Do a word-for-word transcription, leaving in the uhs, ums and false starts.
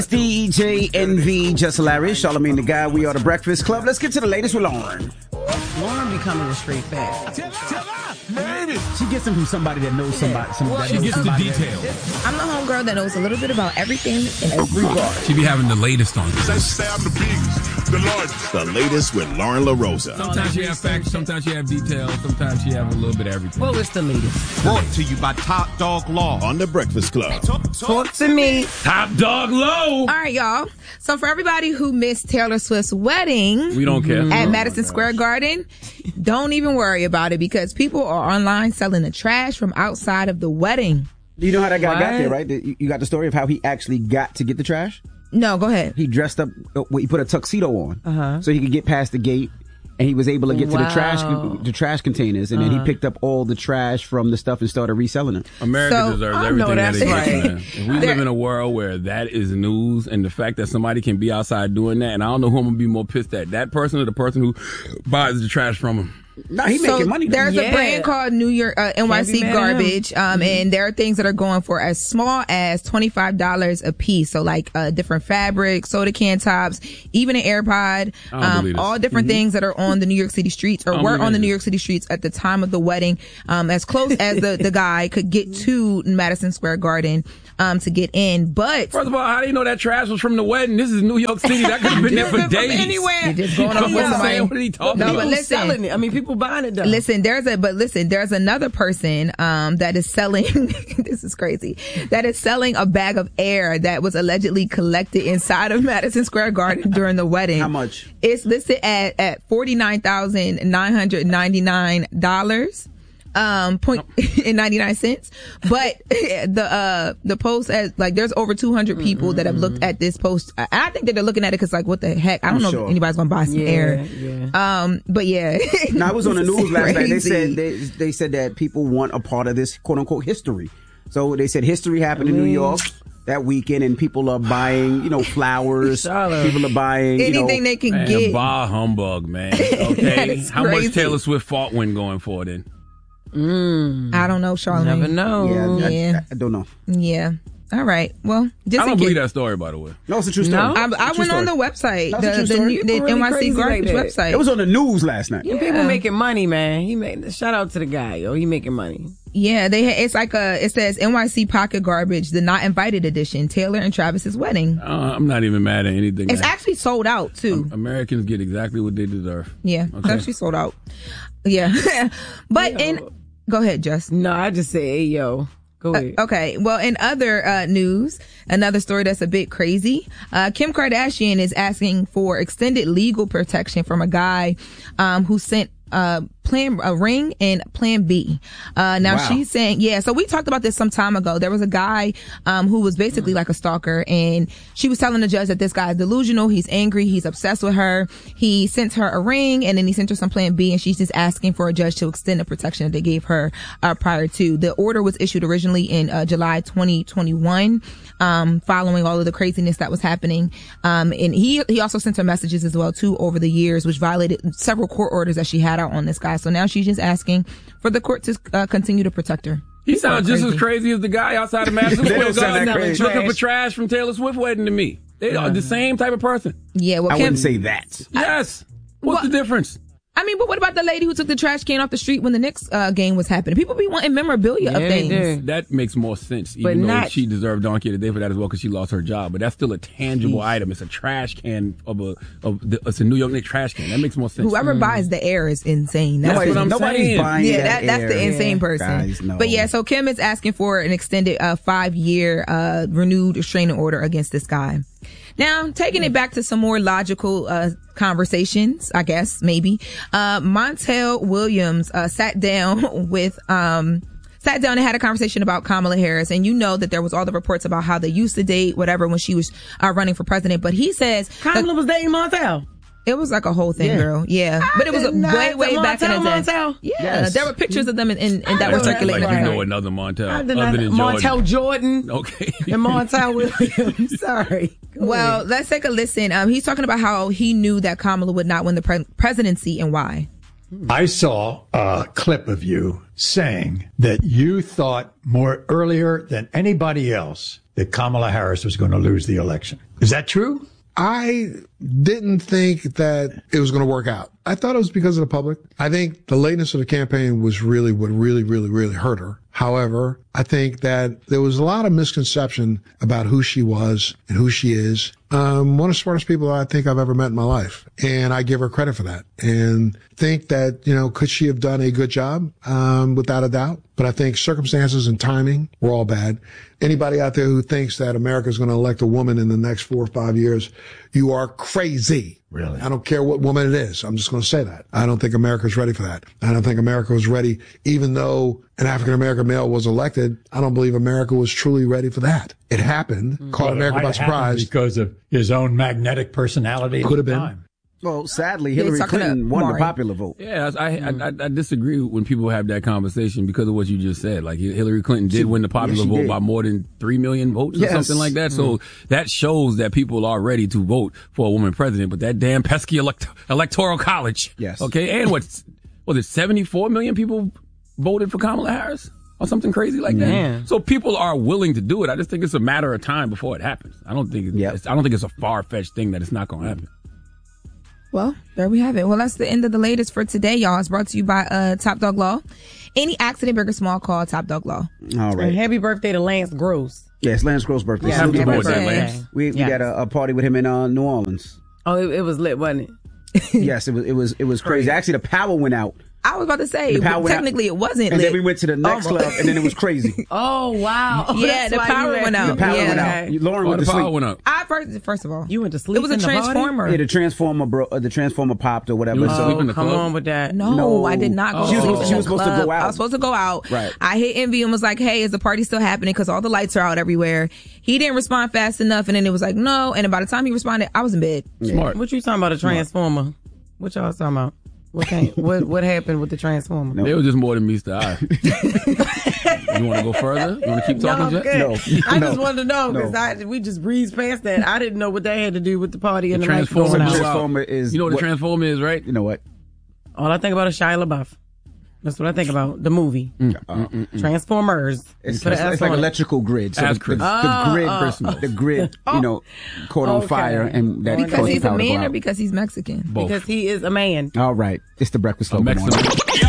D J N V, Just Hilarious, Charlamagne the Guy. We are the Breakfast Club. Let's get to the latest with Lauren. Lauren becoming a straight fact. She gets them from somebody that knows somebody. somebody well, that she knows gets somebody the details. I'm the homegirl that knows a little bit about everything in every bar. She be having the latest on this. They say I'm the biggest, the largest. The latest with Lauren LaRosa. Sometimes she have facts, sometimes she have details, sometimes she have a little bit of everything. Well, it's the latest. Brought to you by Top Dog Law on the Breakfast Club. Talk, talk to me. Top Dog Low. All right, y'all. So for everybody who missed Taylor Swift's wedding, we don't care. at oh Madison Square Garden, don't even worry about it because people are online selling the trash from outside of the wedding. You know how that guy What? got there, right? You got the story of how he actually got to get the trash? No, go ahead. He dressed up, he put a tuxedo on Uh-huh. so he could get past the gate. And he was able to get to the trash Wow. the trash containers, and Uh-huh. then he picked up all the trash from the stuff and started reselling it. America So- deserves I know everything that that's it gets, right. man. If we live in a world where that is news, and the fact that somebody can be outside doing that, and I don't know who I'm gonna be more pissed at, that person or the person who buys the trash from him. Nah, he So making money. though. there's Yeah. a brand called New York uh, N Y Can't C be mad at him. Garbage, um, and there are things that are going for as small as twenty-five dollars a piece. So like uh, different fabric, soda can tops, even an AirPod, I don't um, believe this. all different things that are on the New York City streets or I don't were believe on the this. New York City streets at the time of the wedding, um, as close as the, the guy could get to Madison Square Garden um, to get in. But First of all, how do you know that trash was from the wedding? This is New York City. That could have been there for From days. anywhere. you're just going off Come what on, somebody. man. What are you talking No, about? but People listen. selling it. I mean, people buying it though. Listen, there's a, but listen, there's another person, um, that is selling, this is crazy, that is selling a bag of air that was allegedly collected inside of Madison Square Garden during the wedding. How much? It's listed at, at forty-nine thousand nine hundred ninety-nine dollars. Um, point and ninety-nine cents. But the, uh, the post as, like, there's over two hundred people that have looked at this post. I, I think that they're looking at it because, like, what the heck? I don't I'm know sure. if anybody's gonna buy some Yeah, air. yeah. Um, but yeah. Now, I was on the This is news last night. They crazy. said they, they said that people want a part of this quote unquote history. So they said history happened in New York that weekend, and people are buying, you know, flowers. Charlotte. People are buying you anything know, they can Man, get. bah humbug, man. That Okay, is how crazy. much Taylor Swift fault win going for then? I don't know, Charlamagne. Never know. Yeah, I, Yeah. I, I don't know. Yeah. All right. Well, just I don't in believe case- that story, by the way. No, it's a true story. No? I, I True went on story. the website, That's a the, true the, story. new- the People really N Y C crazy Garbage like that. website. It was on the news last night. And people making money, man. He made shout out to the guy, yo. He making money. Yeah, they. It's like a. It says N Y C Pocket Garbage, the not invited edition, Taylor and Travis's wedding. Uh, I'm not even mad at anything. It's that- actually sold out too. Americans get exactly what they deserve. Yeah, it's Okay. actually sold out. Yeah, but in. Go ahead, Just. No, I just say, hey, yo. Go ahead. Okay. Well, in other uh, news, another story that's a bit crazy. Uh, Kim Kardashian is asking for extended legal protection from a guy um, who sent uh, plan a ring and Plan B. Uh, now Wow. she's saying, yeah. So we talked about this some time ago. There was a guy um, who was basically like a stalker, and she was telling the judge that this guy is delusional. He's angry. He's obsessed with her. He sent her a ring, and then he sent her some Plan B, and she's just asking for a judge to extend the protection that they gave her uh, prior to. The order was issued originally in uh, July twenty twenty-one, um, following all of the craziness that was happening. Um, and he he also sent her messages as well too over the years, which violated several court orders that she had out on this guy. So now she's just asking for the court to uh, continue to protect her. He People are sounds just crazy. as crazy as the guy outside of Madison They Square don't sound that Garden crazy. looking for trash from Taylor Swift wedding to me. They are the same type of person. Yeah, well, I Kim, wouldn't say that. Yes. What's Well- the difference? I mean, but what about the lady who took the trash can off the street when the Knicks uh, game was happening? People be wanting memorabilia of Yeah, they things. do. That makes more sense, But even though not- she deserved Donkey of the Day for that as well because she lost her job. But that's still a tangible item. It's a trash can of a of the, it's a New York Knicks trash can. That makes more sense. Whoever buys the air is insane. That's Nobody's- the- what I'm nobody's saying. buying yeah, that that, that's air. the insane person. Guys, no. But yeah, so Kim is asking for an extended uh, five year uh, renewed restraining order against this guy. Now, taking it back to some more logical uh, conversations, I guess, maybe. Uh, Montel Williams uh, sat down with... Um, sat down and had a conversation about Kamala Harris. And you know that there was all the reports about how they used to date, whatever, when she was uh, running for president. But he says... Kamala that- was dating Montel. It was like a whole thing, Yeah. girl. Yeah. But it was did not. way, way Montel, back in the day. Montel? Yeah. Yes. There were pictures of them in, in, in that I were know that. circulating. Like at you the know time. another Montel I other did not. than Montel Jordan. Jordan. Okay. And Montel Williams. Sorry. Go Well, ahead. let's take a listen. Um, he's talking about how he knew that Kamala would not win the pre- presidency and why. I saw a clip of you saying that you thought more earlier than anybody else that Kamala Harris was going to lose the election. Is that true? I didn't think that it was going to work out. I thought it was because of the public. I think the lateness of the campaign was really what really, really, really hurt her. However, I think that there was a lot of misconception about who she was and who she is. Um, one of the smartest people I think I've ever met in my life. And I give her credit for that. And think that, you know, could she have done a good job? Um, without a doubt. But I think circumstances and timing were all bad. Anybody out there who thinks that America is going to elect a woman in the next four or five years, you are crazy. Really? I don't care what woman it is. I'm just going to say that. I don't think America's ready for that. I don't think America was ready, even though an African-American male was elected. I don't believe America was truly ready for that. It happened, mm-hmm. caught well, America by surprise. Because of his own magnetic personality. Could have been. Time. Well, sadly, Hillary Clinton won Maury. the popular vote. Yeah, I, I, I, I disagree when people have that conversation because of what you just said. Like Hillary Clinton did she, win the popular yeah, vote did. by more than three million votes yes. or something like that. So mm. that shows that people are ready to vote for a woman president. But that damn pesky elect- electoral college. Yes. Okay. And what was it? seventy-four million people voted for Kamala Harris or something crazy like that. Man. So people are willing to do it. I just think it's a matter of time before it happens. I don't think. Yep. It's, I don't think it's a far-fetched thing that it's not going to happen. Well, there we have it. Well, that's the end of the latest for today, y'all. It's brought to you by uh, Top Dog Law. Any accident, big or small, call Top Dog Law. All right. And happy birthday to Lance Gross. Yes, Lance Gross' birthday. Yeah, Salute happy to birthday, birthday. Lance. We, we Yes. got a, a party with him in uh, New Orleans. Oh, it, it was lit, wasn't it? Yes, it was. It was. It was crazy. Actually, the power went out. I was about to say, The power went technically out, it wasn't and lit. then we went to the next Almost. club, and then it was crazy. Oh, wow. Oh, Yeah, that's the why power you went had- out. The power Yeah. went Okay. out. Lauren Oh, went the to power sleep. went up. I first, first of all, You went to sleep it was a in the party? transformer. Yeah, the transformer, bro. Uh, the transformer popped or whatever. You went to so sleep in Oh, the come club? on with that. No, No. I did not go. Oh. to She was sleep supposed- in she the was supposed to club. go out. I was supposed to go out. Right. I hit Envy and was like, "Hey, is the party still happening? Because all the lights are out everywhere." He didn't respond fast enough, and then it was like, "No." And by the time he responded, I was in bed. Smart. What you talking about, a transformer? What y'all talking about? What came, what what happened with the transformer? They were just more than meets the eye. You want to go further? You want to keep No, talking, I'm Jet? good. No. I No. just wanted to know because No. I we just breezed past that. I didn't know what that had to do with the party and The the lights transformer going blew out. out. Transformer is You know what, what- the transformer is, right? You know what? All I think about is Shia LaBeouf. That's what I think about. The movie Transformers. It's, Put an it's, S it's like on it. electrical grid. So Ask the, Chris. the, the Oh, grid, oh. the grid, you know, caught on Okay. fire, and that Because caused the he's a power to go man or out. because he's Mexican? Both. Because he is a man. All right, it's the breakfast A Club. Good morning. Mexican.